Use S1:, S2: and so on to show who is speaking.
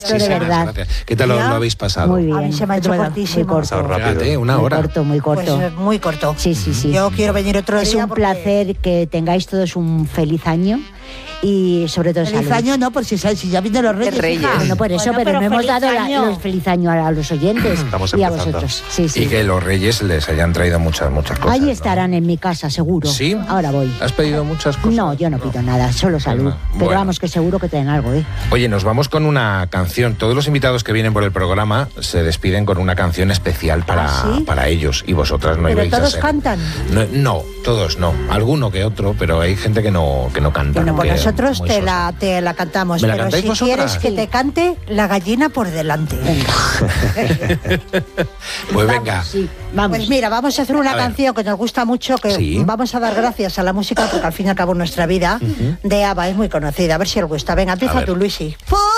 S1: Sí, de verdad.
S2: Gracias. ¿Qué tal lo habéis pasado?
S1: Muy bien.
S3: A mí se me ha hecho cortísimo.
S1: Muy corto.
S2: Fíjate, una hora.
S1: Muy corto.
S3: Pues muy corto.
S1: Sí.
S3: Yo quiero venir otro día.
S1: Es un placer que tengáis todos un feliz año y sobre todo
S3: Feliz
S1: salud.
S3: año no, por si ya vienen los Reyes. Hija.
S1: Bueno, por eso, pero no hemos dado los feliz año a los oyentes
S2: Estamos
S1: y a
S2: empezando.
S1: vosotros. Sí.
S2: Y que los Reyes les hayan traído muchas cosas.
S1: Ahí
S2: ¿no?
S1: estarán en mi casa, seguro.
S2: ¿Sí?
S1: Ahora voy.
S2: ¿Has pedido muchas cosas?
S1: No, yo no pido nada, solo salud. Pero
S2: Bueno.
S1: vamos, que seguro que traen algo, ¿eh?
S2: Oye, nos vamos con una canción. Todos los invitados que vienen por el programa se despiden con una canción especial para ellos. Y vosotras no
S3: Pero
S2: ibais a
S3: todos
S2: ser.
S3: cantan.
S2: No, todos no. Alguno que otro, pero hay gente que no canta.
S3: Bueno, pues
S2: que
S3: nosotros
S2: muy
S3: te
S2: sosa.
S3: la cantamos.
S2: ¿Me la
S3: Pero
S2: cantáis
S3: si
S2: vosotras?
S3: quieres que te cante La gallina por delante.
S2: Pues venga.
S1: Sí, vamos.
S3: Pues mira, vamos a hacer una
S2: A ver.
S3: canción que nos gusta mucho, que
S2: Sí.
S3: vamos a dar gracias a la música, porque al fin y al cabo nuestra vida, de ABBA, es muy conocida. A ver si os gusta. Venga,
S2: A
S3: empieza
S2: ver.
S3: tú, Luisi.